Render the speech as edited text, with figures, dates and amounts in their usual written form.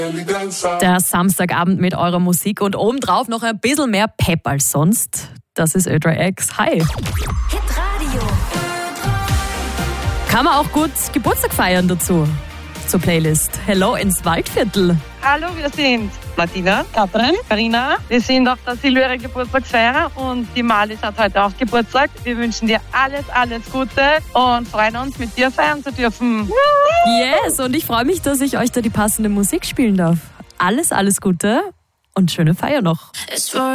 Der Samstagabend mit eurer Musik und obendrauf noch ein bisschen mehr Pep als sonst. Das ist Ö3 X. Hi. Hitradio. Kann man auch gut Geburtstag feiern dazu. Zur Playlist. Hello ins Waldviertel. Hallo, wir sind Martina, Katrin, Karina. Wir sind auf der Silvere Geburtstagsfeier und die Malis hat heute auch Geburtstag. Wir wünschen dir alles Gute und freuen uns, mit dir feiern zu dürfen. Yes, und ich freue mich, dass ich euch da die passende Musik spielen darf. Alles Gute und schöne Feier noch.